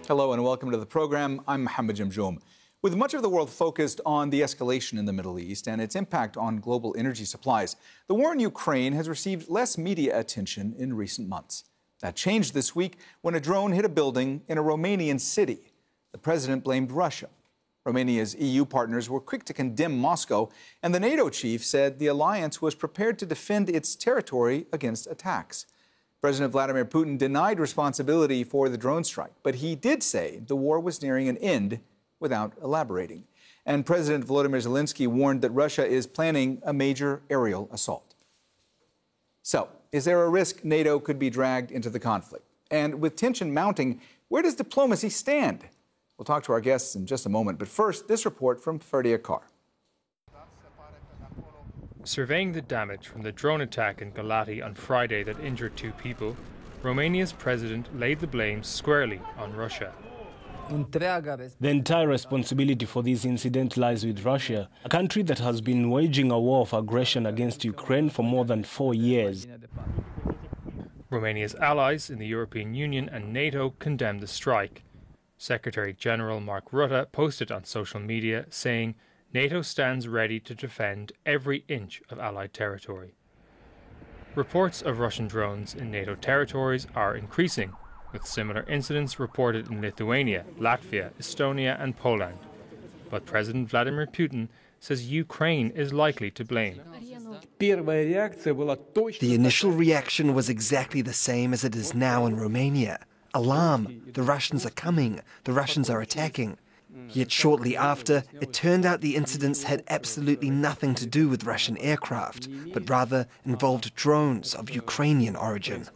Hello and welcome to the program. I'm Mohammed Jamjoom. With much of the world focused on the escalation in the Middle East and its impact on global energy supplies, the war in Ukraine has received less media attention in recent months. That changed this week when a drone hit a building in a Romanian city. The president blamed Russia. Romania's EU partners were quick to condemn Moscow, and the NATO chief said the alliance was prepared to defend its territory against attacks. President Vladimir Putin denied responsibility for the drone strike, but he did say the war was nearing an end without elaborating. And President Volodymyr Zelensky warned that Russia is planning a major aerial assault. So, is there a risk NATO could be dragged into the conflict? And with tension mounting, where does diplomacy stand? We'll talk to our guests in just a moment, but first, this report from Ferdi Akar. Surveying the damage from the drone attack in Galati on Friday that injured 2 people, Romania's president laid the blame squarely on Russia. The entire responsibility for this incident lies with Russia, a country that has been waging a war of aggression against Ukraine for more than 4 years. Romania's allies in the European Union and NATO condemned the strike. Secretary-General Mark Rutte posted on social media saying NATO stands ready to defend every inch of Allied territory. Reports of Russian drones in NATO territories are increasing, with similar incidents reported in Lithuania, Latvia, Estonia and Poland. But President Vladimir Putin says Ukraine is likely to blame. The initial reaction was exactly the same as it is now in Romania. Alarm, the Russians are coming, the Russians are attacking. Yet shortly after, it turned out the incidents had absolutely nothing to do with Russian aircraft, but rather involved drones of Ukrainian origin.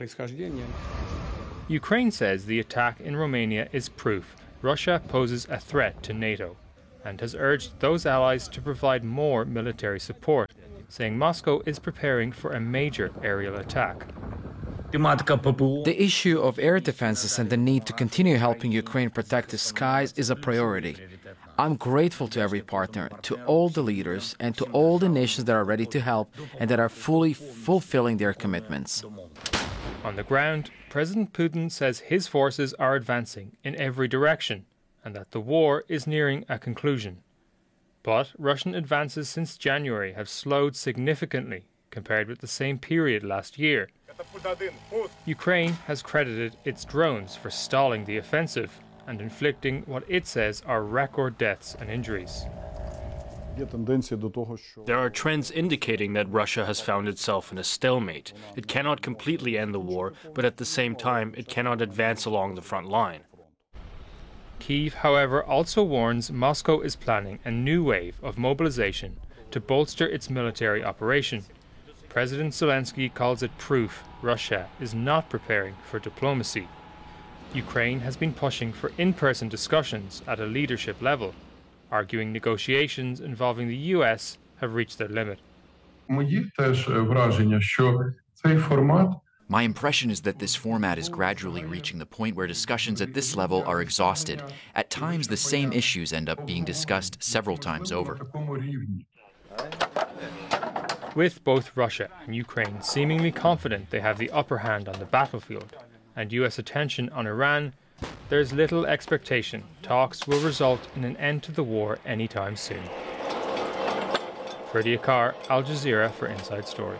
Ukraine says the attack in Romania is proof Russia poses a threat to NATO and has urged those allies to provide more military support, saying Moscow is preparing for a major aerial attack. The issue of air defenses and the need to continue helping Ukraine protect the skies is a priority. I'm grateful to every partner, to all the leaders, and to all the nations that are ready to help and that are fully fulfilling their commitments. On the ground, President Putin says his forces are advancing in every direction and that the war is nearing a conclusion. But Russian advances since January have slowed significantly compared with the same period last year. Ukraine has credited its drones for stalling the offensive and inflicting what it says are record deaths and injuries. There are trends indicating that Russia has found itself in a stalemate. It cannot completely end the war, but at the same time, it cannot advance along the front line. Kyiv, however, also warns Moscow is planning a new wave of mobilization to bolster its military operation. President Zelensky calls it proof Russia is not preparing for diplomacy. Ukraine has been pushing for in-person discussions at a leadership level, arguing negotiations involving the US have reached their limit. My impression is that this format is gradually reaching the point where discussions at this level are exhausted. At times, the same issues end up being discussed several times over. With both Russia and Ukraine seemingly confident they have the upper hand on the battlefield, and US attention on Iran, there's little expectation talks will result in an end to the war anytime soon. Ferdi Akar, Al Jazeera for Inside Story.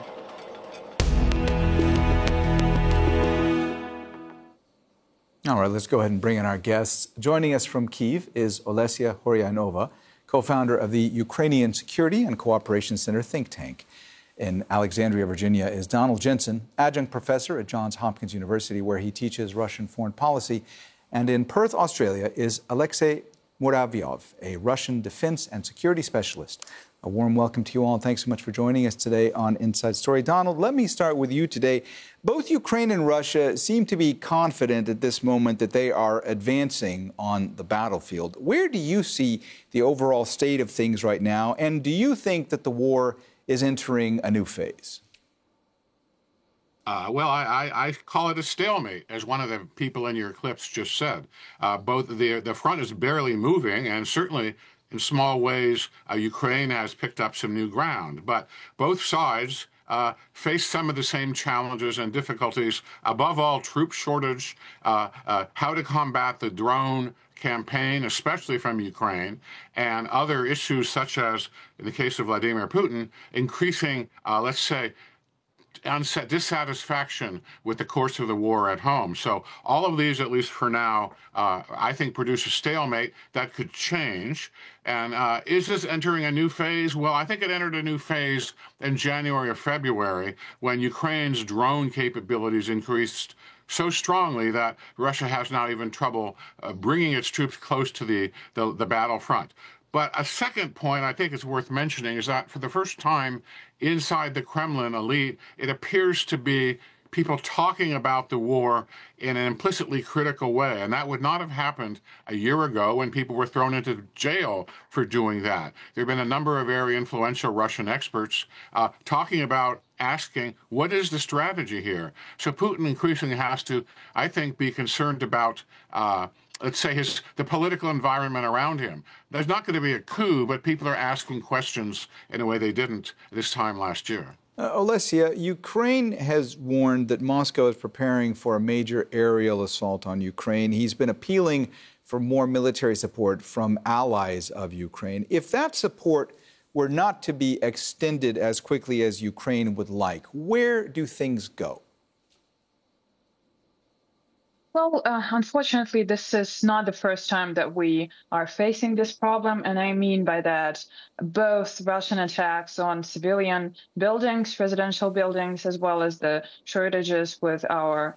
All right, let's go ahead and bring in our guests. Joining us from Kyiv is Olesia Horyanova, co-founder of the Ukrainian Security and Cooperation Center think tank. In Alexandria, Virginia, is Donald Jensen, adjunct professor at Johns Hopkins University, where he teaches Russian foreign policy. And in Perth, Australia, is Alexei Muravyov, a Russian defense and security specialist. A warm welcome to you all, and thanks so much for joining us today on Inside Story. Donald, let me start with you today. Both Ukraine and Russia seem to be confident at this moment that they are advancing on the battlefield. Where do you see the overall state of things right now, and do you think that the war is entering a new phase? Well, I call it a stalemate, as one of the people in your clips just said. Both the front is barely moving, and certainly in small ways, Ukraine has picked up some new ground. But both sides face some of the same challenges and difficulties. Above all, troop shortage, how to combat the drone campaign, especially from Ukraine, and other issues such as, in the case of Vladimir Putin, increasing, let's say, dissatisfaction with the course of the war at home. So all of these, at least for now, I think produce a stalemate that could change. And is this entering a new phase? Well, I think it entered a new phase in January or February when Ukraine's drone capabilities increased so strongly that Russia has now even trouble bringing its troops close to the battlefront. But a second point I think is worth mentioning is that for the first time inside the Kremlin elite, it appears to be people talking about the war in an implicitly critical way. And that would not have happened a year ago when people were thrown into jail for doing that. There have been a number of very influential Russian experts talking about asking, what is the strategy here? So Putin increasingly has to, I think, be concerned about let's say the political environment around him. There's not going to be a coup, but people are asking questions in a way they didn't this time last year. Olesya, Ukraine has warned that Moscow is preparing for a major aerial assault on Ukraine. He's been appealing for more military support from allies of Ukraine. If that support were not to be extended as quickly as Ukraine would like, where do things go? Well, unfortunately, this is not the first time that we are facing this problem. And I mean by that both Russian attacks on civilian buildings, residential buildings, as well as the shortages with our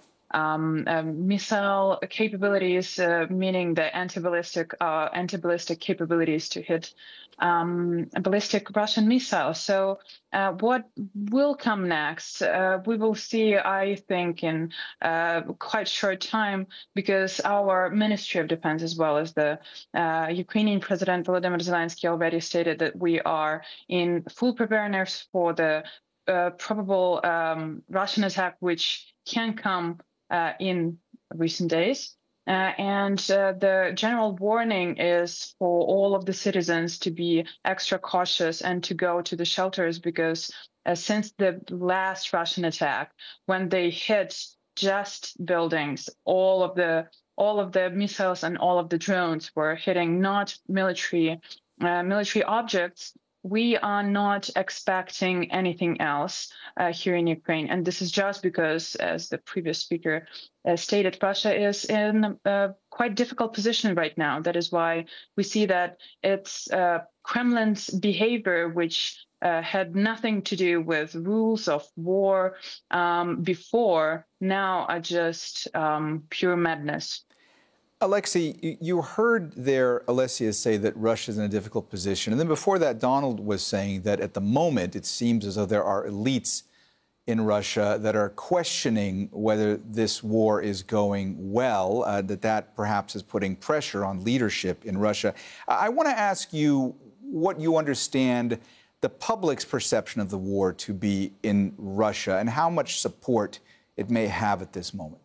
missile capabilities, meaning the anti-ballistic capabilities to hit ballistic Russian missiles. So what will come next? We will see, I think, in quite short time, because our Ministry of Defense, as well as the Ukrainian President Volodymyr Zelensky, already stated that we are in full preparedness for the probable Russian attack, which can come in recent days. And the general warning is for all of the citizens to be extra cautious and to go to the shelters, because since the last Russian attack, when they hit just buildings, all of the missiles and all of the drones were hitting not military objects. We are not expecting anything else here in Ukraine. And this is just because, as the previous speaker stated, Russia is in a quite difficult position right now. That is why we see that it's Kremlin's behavior, which had nothing to do with rules of war before, now are just pure madness. Alexei, you heard there Olesya say that Russia's in a difficult position. And then before that, Donald was saying that at the moment, it seems as though there are elites in Russia that are questioning whether this war is going well, that perhaps is putting pressure on leadership in Russia. I want to ask you what you understand the public's perception of the war to be in Russia and how much support it may have at this moment.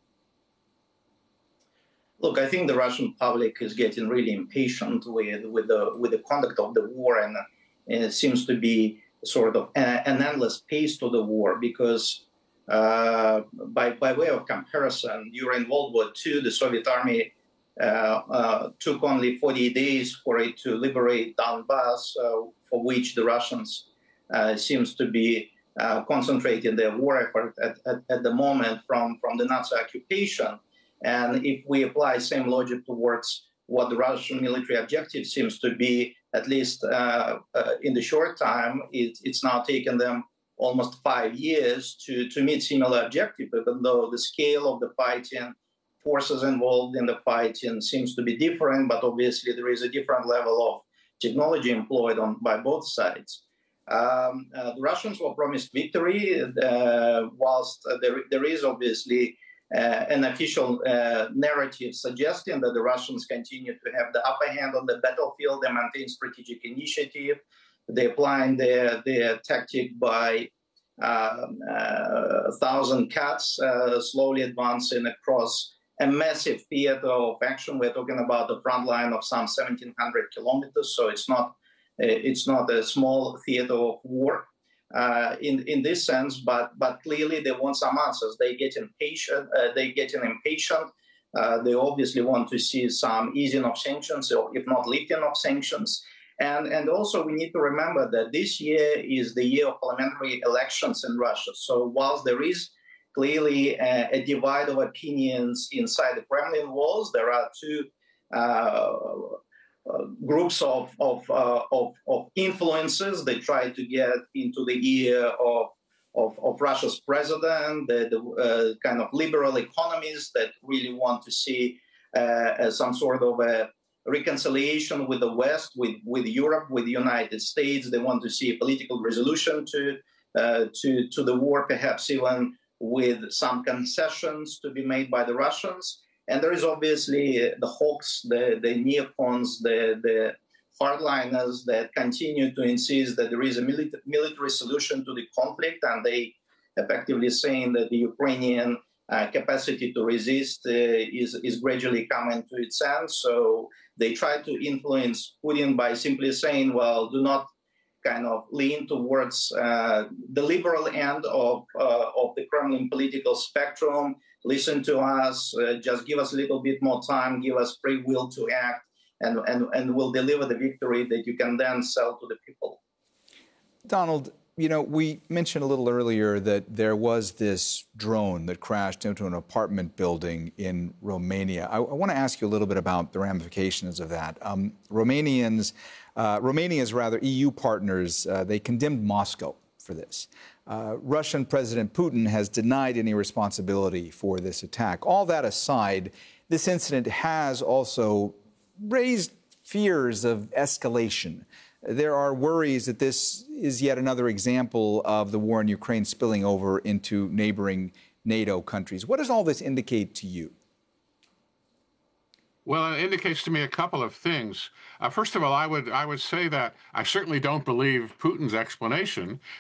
Look, I think the Russian public is getting really impatient with the conduct of the war, and it seems to be sort of an endless pace to the war, because by way of comparison, during World War II, the Soviet army took only 40 days for it to liberate Donbass, for which the Russians seems to be concentrating their war effort at the moment from the Nazi occupation. And if we apply same logic towards what the Russian military objective seems to be, at least in the short time, it's now taken them almost 5 years to meet similar objective, even though the scale of the fighting, forces involved in the fighting seems to be different, but obviously there is a different level of technology employed by both sides. The Russians were promised victory, whilst there is obviously an official narrative suggesting that the Russians continue to have the upper hand on the battlefield. They maintain strategic initiative. They're applying their tactic by 1,000 cuts, slowly advancing across a massive theater of action. We're talking about a front line of some 1,700 kilometers, so it's not a small theater of war. in this sense, but clearly they want some answers. They get impatient. They obviously want to see some easing of sanctions, or if not lifting of sanctions. And also we need to remember that this year is the year of parliamentary elections in Russia. So whilst there is clearly a divide of opinions inside the Kremlin walls, there are two groups of influences. They try to get into the ear of Russia's president, the kind of liberal economists that really want to see some sort of a reconciliation with the West, with Europe, with the United States. They want to see a political resolution to the war, perhaps even with some concessions to be made by the Russians. And there is obviously the hawks, the neocons, the hardliners that continue to insist that there is a military solution to the conflict, and they effectively saying that the Ukrainian capacity to resist is gradually coming to its end. So they try to influence Putin by simply saying, well, do not kind of lean towards the liberal end of the Kremlin political spectrum. Listen to us, just give us a little bit more time, give us free will to act, and we'll deliver the victory that you can then sell to the people. Donald, you know, we mentioned a little earlier that there was this drone that crashed into an apartment building in Romania. I want to ask you a little bit about the ramifications of that. Romania's EU partners, they condemned Moscow for this. Russian President Putin has denied any responsibility for this attack. All that aside, this incident has also raised fears of escalation. There are worries that this is yet another example of the war in Ukraine spilling over into neighboring NATO countries. What does all this indicate to you? Well, it indicates to me a couple of things. First of all, I would say that I certainly don't believe Putin's explanation